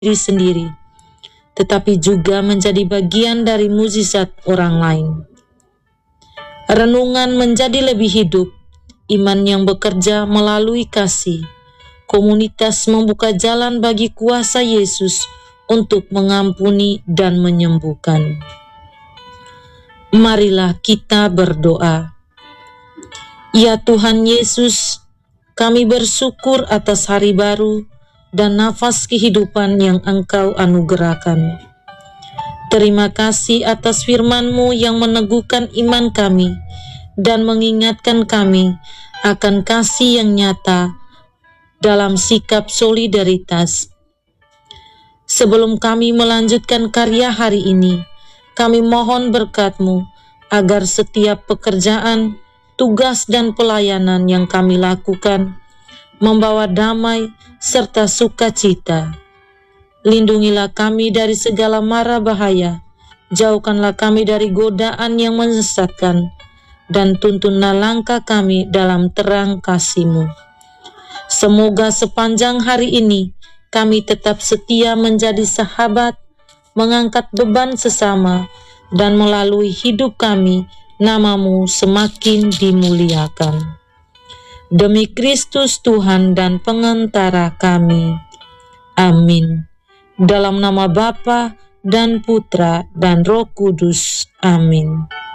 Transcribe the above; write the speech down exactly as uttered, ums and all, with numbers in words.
diri sendiri, tetapi juga menjadi bagian dari mukjizat orang lain. Renungan menjadi lebih hidup, iman yang bekerja melalui kasih. Komunitas membuka jalan bagi kuasa Yesus untuk mengampuni dan menyembuhkan. Marilah kita berdoa. Ya Tuhan Yesus, kami bersyukur atas hari baru dan nafas kehidupan yang Engkau anugerahkan. Terima kasih atas firman-Mu yang meneguhkan iman kami dan mengingatkan kami akan kasih yang nyata dalam sikap solidaritas. Sebelum kami melanjutkan karya hari ini, kami mohon berkat-Mu agar setiap pekerjaan, tugas dan pelayanan yang kami lakukan membawa damai serta sukacita. Lindungilah kami dari segala mara bahaya, jauhkanlah kami dari godaan yang menyesatkan, dan tuntunlah langkah kami dalam terang kasih-Mu. Semoga sepanjang hari ini kami tetap setia menjadi sahabat, mengangkat beban sesama, dan melalui hidup kami nama-Mu semakin dimuliakan. Demi Kristus Tuhan dan pengantara kami. Amin. Dalam nama Bapa dan Putra dan Roh Kudus. Amin.